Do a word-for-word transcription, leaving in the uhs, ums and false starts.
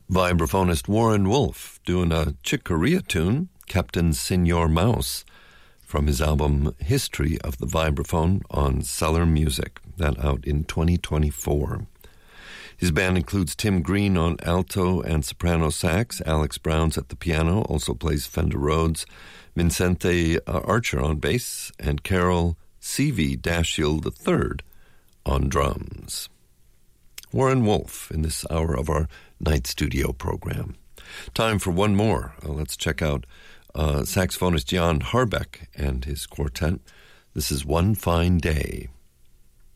Vibraphonist Warren Wolf doing a Chick Corea tune, Captain Senor Mouse, from his album History of the Vibraphone on Cellar Music, that out in twenty twenty-four. His band includes Tim Green on alto and soprano sax, Alex Browns at the piano, also plays Fender Rhodes, Vincente uh, Archer on bass, and Carol C V Dashiell the third on drums. Warren Wolf in this hour of our night studio program. Time for one more. Uh, let's check out uh, saxophonist Jan Harbeck and his quartet. This is One Fine Day.